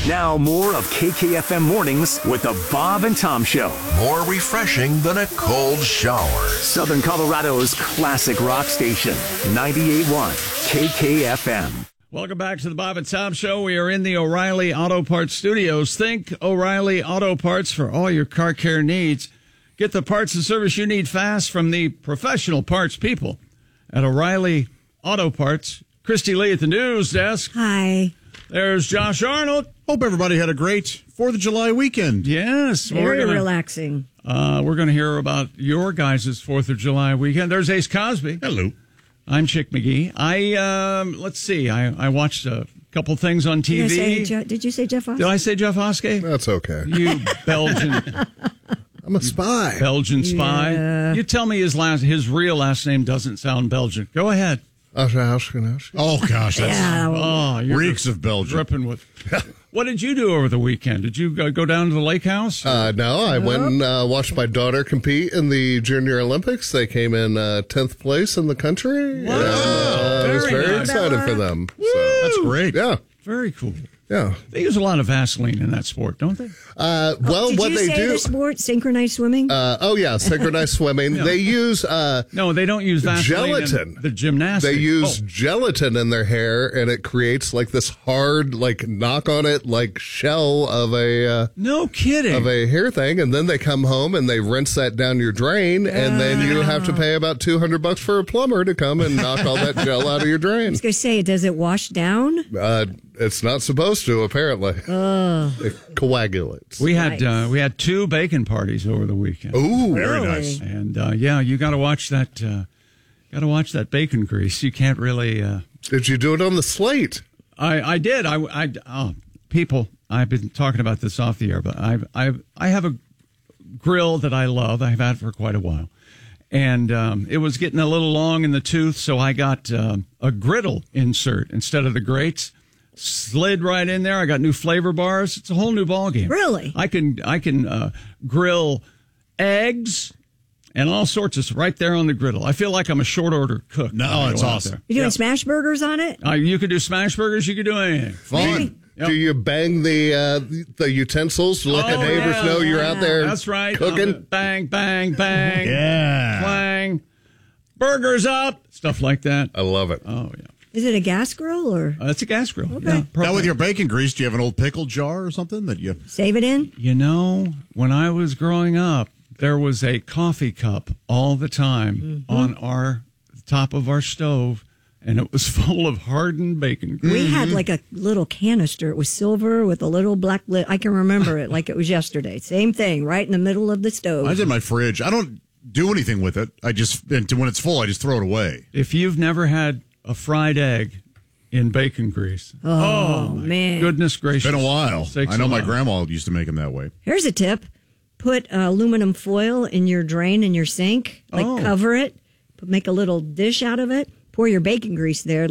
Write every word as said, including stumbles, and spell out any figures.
Now more of K K F M Mornings with the Bob and Tom Show. More refreshing than a cold shower. Southern Colorado's classic rock station, ninety-eight point one K K F M. Welcome back to the Bob and Tom Show. We are in the O'Reilly Auto Parts studios. Think O'Reilly Auto Parts for all your car care needs. Get the parts and service you need fast from the professional parts people at O'Reilly Auto Parts. Christy Lee at the news desk. Hi. There's Josh Arnold. Hope everybody had a great fourth of July weekend. Yes. Very we're gonna, relaxing. Uh, we're going to hear about your guys' fourth of July weekend. There's Ace Cosby. Hello. I'm Chick McGee. I, um, let's see, I, I watched a couple things on T V. Did, I say, Je- did you say Jeff Oskey? Did I say Jeff Oskey? That's okay. You Belgian. I'm a spy. Belgian spy. Yeah. You tell me his last, his real last name doesn't sound Belgian. Go ahead. Oh, gosh. That's Yeah. Oh, you're reeks of Belgium. dripping with. What did you do over the weekend? Did you go, go down to the lake house? Uh, no, I went and uh, watched my daughter compete in the Junior Olympics. They came in uh, tenth place in the country. Wow. And, uh, I was Very very nice. excited for them. So, That's great. yeah, Very cool. yeah. They use a lot of Vaseline in that sport, don't they? Uh, well, Did what you they say do. the sport, synchronized swimming? Uh, oh, yeah, synchronized swimming. Yeah. They use uh, No, they don't use Vaseline in Gelatin. the gymnastics. They use Oh. gelatin in their hair, and it creates like this hard, like knock on it, like shell of a uh, No kidding. of a hair thing. And then they come home and they rinse that down your drain, and then you have to pay about two hundred bucks for a plumber to come and knock all that gel out of your I drain. was going to say, does it wash down? Uh, it's not supposed to, apparently. It coagulates. we had Nice. uh, we had two bacon parties over the weekend. Ooh, Very Really? nice. And uh, yeah, you got to watch that. Uh, got to watch that bacon grease. You can't really. Uh, did you do it on the slate? I I did. I I oh, people. I've been talking about this off the air, but I I I have a grill that I love. I've had it for quite a while, and um, it was getting a little long in the tooth, so I got um, a griddle insert instead of the grates. Slid right in there. I got new flavor bars. It's a whole new ballgame. Really? I can I can uh, grill eggs and all sorts of right there on the griddle. I feel like I'm a short order cook. No, when I it's go out awesome. there. You doing Yep. smash burgers on it? Uh, you could do smash burgers. You could do anything. Fun. Yep. Do you bang the uh, the utensils to let the Oh, neighbors yeah. know you're out there That's right. cooking? Um, bang, bang, bang. Yeah. Clang. Burgers up. Stuff like that. I love it. Oh, yeah. Is it a gas grill or Uh, it's a gas grill. Okay. Yeah, Now, propane. with your bacon grease, do you have an old pickle jar or something that you... save it in? You know, when I was growing up, there was a coffee cup all the time Mm-hmm. on our top of our stove, and it was full of hardened bacon grease. We had like a little canister. It was silver with a little black lid. I can remember it like it was yesterday. Same thing, right in the middle of the stove. Mine's in my fridge. I don't do anything with it. I just, and when it's full, I just throw it away. If you've never had a fried egg in bacon grease, oh, my man. goodness gracious. It's been a while. Sakes I know my alive. grandma used to make them that way. Here's a tip. Put uh, aluminum foil in your drain in your sink. Like Oh. cover it. Put, make a little dish out of it. Pour your bacon grease there.